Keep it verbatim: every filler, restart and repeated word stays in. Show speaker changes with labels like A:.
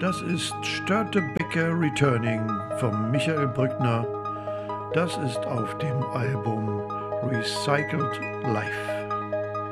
A: Das ist Störtebeker Returning von Michael Brückner. Das ist auf dem Album Recycled Life.